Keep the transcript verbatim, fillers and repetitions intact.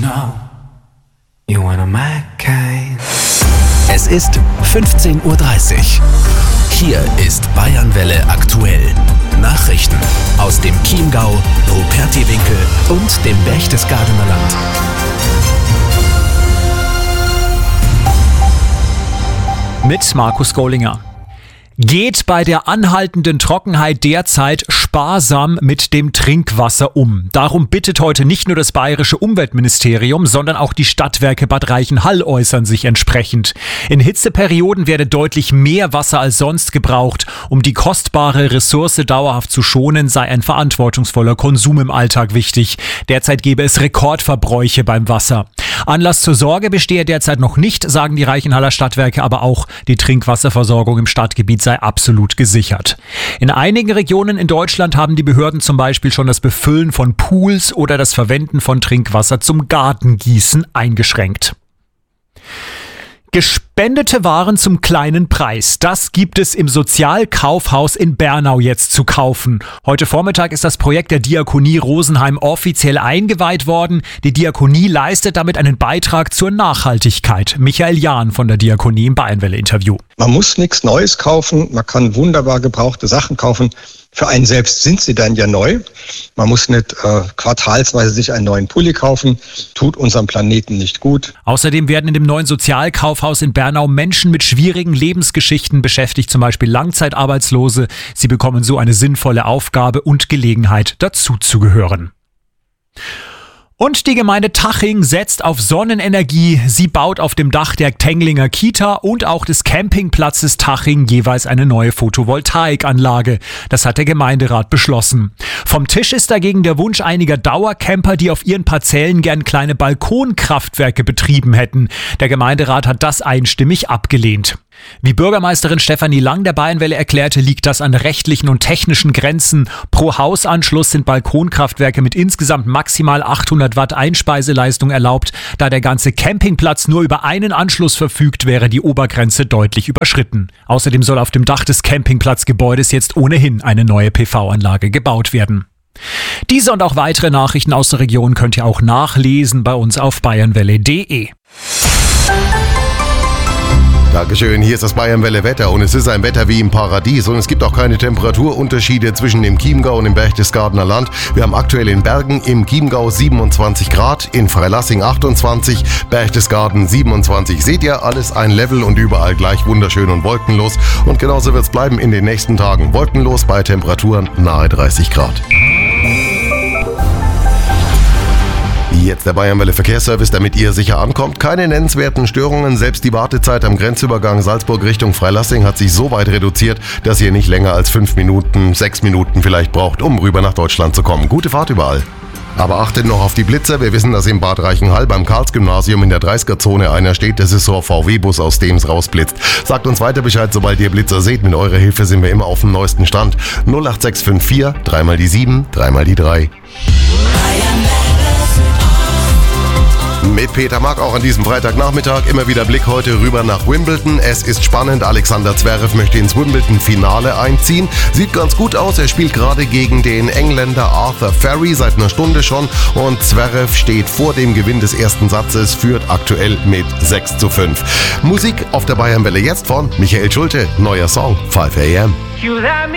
know you wanna my kind. Es ist fünfzehn Uhr dreißig. Hier ist Bayernwelle aktuell. Nachrichten aus dem Chiemgau, Rupertiwinkel und dem Berchtesgadener Land. Mit Markus Gollinger. Geht bei der anhaltenden Trockenheit derzeit sparsam mit dem Trinkwasser um. Darum bittet heute nicht nur das bayerische Umweltministerium, sondern auch die Stadtwerke Bad Reichenhall äußern sich entsprechend. In Hitzeperioden werde deutlich mehr Wasser als sonst gebraucht. Um die kostbare Ressource dauerhaft zu schonen, sei ein verantwortungsvoller Konsum im Alltag wichtig. Derzeit gebe es Rekordverbräuche beim Wasser. Anlass zur Sorge bestehe derzeit noch nicht, sagen die Reichenhaller Stadtwerke, aber auch die Trinkwasserversorgung im Stadtgebiet sei absolut gesichert. In einigen Regionen in Deutschland haben die Behörden zum Beispiel schon das Befüllen von Pools oder das Verwenden von Trinkwasser zum Gartengießen eingeschränkt. Gespendete Waren zum kleinen Preis. Das gibt es im Sozialkaufhaus in Bernau jetzt zu kaufen. Heute Vormittag ist das Projekt der Diakonie Rosenheim offiziell eingeweiht worden. Die Diakonie leistet damit einen Beitrag zur Nachhaltigkeit. Michael Jahn von der Diakonie im Bayernwelle-Interview. Man muss nichts Neues kaufen. Man kann wunderbar gebrauchte Sachen kaufen. Für einen selbst sind sie dann ja neu. Man muss nicht äh, quartalsweise sich einen neuen Pulli kaufen. Tut unserem Planeten nicht gut. Außerdem werden in dem neuen Sozialkaufhaus in Bernau Menschen mit schwierigen Lebensgeschichten beschäftigt, zum Beispiel Langzeitarbeitslose. Sie bekommen so eine sinnvolle Aufgabe und Gelegenheit, dazuzugehören. Und die Gemeinde Taching setzt auf Sonnenenergie. Sie baut auf dem Dach der Tenglinger Kita und auch des Campingplatzes Taching jeweils eine neue Photovoltaikanlage. Das hat der Gemeinderat beschlossen. Vom Tisch ist dagegen der Wunsch einiger Dauercamper, die auf ihren Parzellen gern kleine Balkonkraftwerke betrieben hätten. Der Gemeinderat hat das einstimmig abgelehnt. Wie Bürgermeisterin Stefanie Lang der Bayernwelle erklärte, liegt das an rechtlichen und technischen Grenzen. Pro Hausanschluss sind Balkonkraftwerke mit insgesamt maximal achthundert Watt Einspeiseleistung erlaubt. Da der ganze Campingplatz nur über einen Anschluss verfügt, wäre die Obergrenze deutlich überschritten. Außerdem soll auf dem Dach des Campingplatzgebäudes jetzt ohnehin eine neue P V-Anlage gebaut werden. Diese und auch weitere Nachrichten aus der Region könnt ihr auch nachlesen bei uns auf bayernwelle punkt de. Dankeschön, hier ist das Bayernwelle-Wetter und es ist ein Wetter wie im Paradies und es gibt auch keine Temperaturunterschiede zwischen dem Chiemgau und dem Berchtesgadener Land. Wir haben aktuell in Bergen im Chiemgau siebenundzwanzig Grad, in Freilassing achtundzwanzig, Berchtesgaden siebenundzwanzig. Seht ihr, alles ein Level und überall gleich wunderschön und wolkenlos. Und genauso wird es bleiben in den nächsten Tagen. Wolkenlos bei Temperaturen nahe dreißig Grad. Jetzt der Bayernwelle Verkehrsservice, damit ihr sicher ankommt. Keine nennenswerten Störungen. Selbst die Wartezeit am Grenzübergang Salzburg Richtung Freilassing hat sich so weit reduziert, dass ihr nicht länger als fünf Minuten, sechs Minuten vielleicht braucht, um rüber nach Deutschland zu kommen. Gute Fahrt überall. Aber achtet noch auf die Blitzer. Wir wissen, dass in Bad Reichenhall beim Karls-Gymnasium in der dreißiger-Zone einer steht. Das ist so ein V W-Bus, aus dem es rausblitzt. Sagt uns weiter Bescheid, sobald ihr Blitzer seht. Mit eurer Hilfe sind wir immer auf dem neuesten Stand. null acht sechs fünf vier, dreimal die sieben, dreimal die drei. Mit Peter Mack auch an diesem Freitagnachmittag. Immer wieder Blick heute rüber nach Wimbledon. Es ist spannend. Alexander Zverev möchte ins Wimbledon-Finale einziehen. Sieht ganz gut aus. Er spielt gerade gegen den Engländer Arthur Ferry seit einer Stunde schon. Und Zverev steht vor dem Gewinn des ersten Satzes, führt aktuell mit sechs zu fünf. Musik auf der Bayernwelle jetzt von Michael Schulte. Neuer Song, five a m. You let me